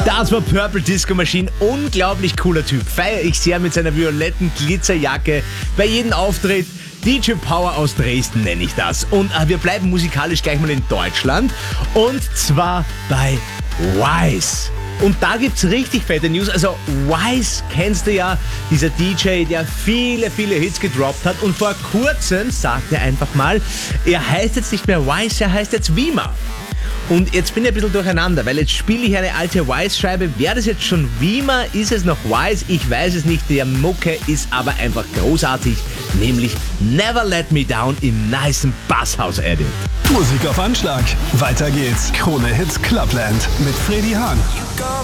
Das war Purple Disco Machine. Unglaublich cooler Typ. Feiere ich sehr mit seiner violetten Glitzerjacke. Bei jedem Auftritt DJ Power aus Dresden nenne ich das. Und wir bleiben musikalisch gleich mal in Deutschland. Und zwar bei Wise. Und da gibt's richtig fette News. Also Wise kennst du ja, dieser DJ, der viele Hits gedroppt hat. Und vor kurzem sagte er einfach mal, er heißt jetzt nicht mehr Wise, er heißt jetzt Wima. Und jetzt bin ich ein bisschen durcheinander, weil jetzt spiele ich eine alte Wise-Scheibe. Wäre das jetzt schon Wima? Ist es noch Wise? Ich weiß es nicht. Der Mucke ist aber einfach großartig, nämlich Never Let Me Down im nicen Basshouse-Edit. Musik auf Anschlag. Weiter geht's. Krone Hits Clubland mit Freddy Hahn.